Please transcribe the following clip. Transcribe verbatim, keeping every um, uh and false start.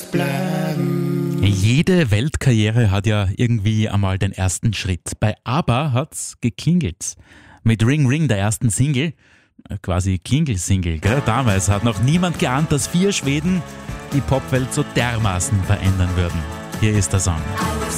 bleiben. Jede Weltkarriere hat ja irgendwie einmal den ersten Schritt. Bei ABBA hat's geklingelt. Mit Ring Ring, der ersten Single, quasi Klingel-Single, gell? Damals hat noch niemand geahnt, dass vier Schweden die Popwelt so dermaßen verändern würden. Hier ist der Song.